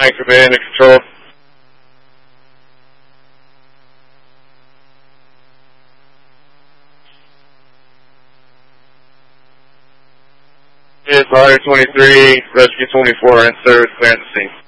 Command to control. It's Fire 23, Rescue 24, in service, clear the scene.